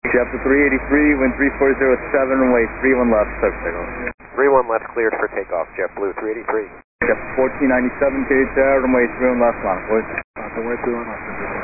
JetBlue 383, wind 3407, runway 31 left, clear for takeoff. 31 left cleared for takeoff, JetBlue 383. JetBlue 1497, KHR, runway 31 left, line, boys. Runway 31 left.